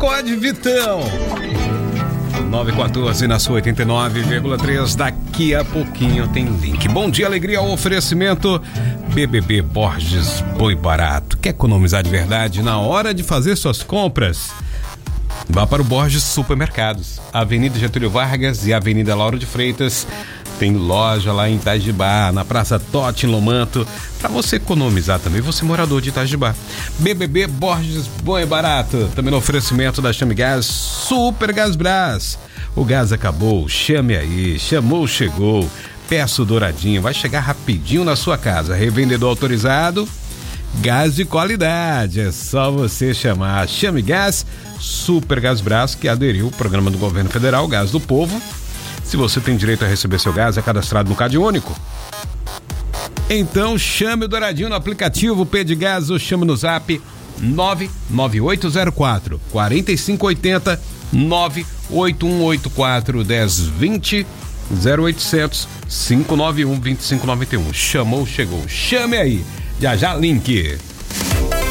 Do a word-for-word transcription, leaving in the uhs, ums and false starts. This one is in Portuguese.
Sacode Vitão. nove e quatorze na sua oitenta e nove vírgula três. Daqui a pouquinho tem link. Bom dia, alegria, ao oferecimento B B B Borges Boi Barato. Quer economizar de verdade na hora de fazer suas compras? Vá para o Borges Supermercados, Avenida Getúlio Vargas e Avenida Lauro de Freitas. Tem loja lá em Itajibá, na Praça Totti, em Lomanto, para você economizar também, você morador de Itajibá. B B B Borges Boi Barato, também no oferecimento da Chame Gás, Super Gás Brás. O gás acabou, chame aí, chamou, chegou. Peça o douradinho, vai chegar rapidinho na sua casa. Revendedor autorizado, gás de qualidade, é só você chamar. Chame Gás, Super Gás Brás, que aderiu ao programa do governo federal, Gás do Povo. Se você tem direito a receber seu gás, é cadastrado no Cade Único. Então chame o douradinho no aplicativo P de Gás ou chame no zap nove nove oito zero quatro, quatro cinco oito zero, nove oito um oito quatro, um zero dois zero, zero oitocentos, cinco nove um, vinte e cinco noventa e um. Chamou, chegou. Chame aí. Já já, link.